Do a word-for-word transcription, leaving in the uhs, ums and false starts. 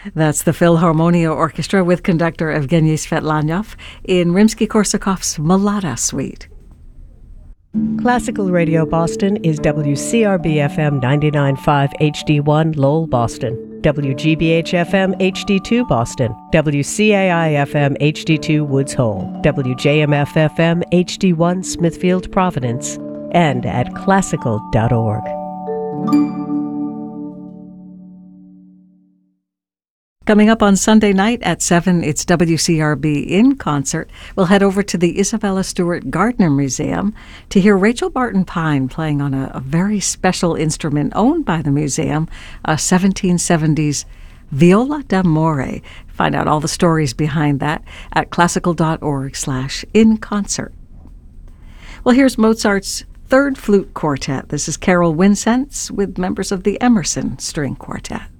That's the Philharmonia Orchestra with conductor Evgeny Svetlanov in Rimsky-Korsakov's Malada Suite. Classical Radio Boston is W C R B F M ninety-nine point five H D one Lowell, Boston, W G B H F M H D two Boston, W C A I F M H D two Woods Hole, W J M F F M H D one Smithfield, Providence, and at classical dot org. Coming up on Sunday night at seven, it's W C R B in concert. We'll head over to the Isabella Stewart Gardner Museum to hear Rachel Barton Pine playing on a, a very special instrument owned by the museum, a seventeen seventies viola d'amore. Find out all the stories behind that at classical dot org slash in concert. Well, here's Mozart's Third Flute Quartet. This is Carol Winsence with members of the Emerson String Quartet.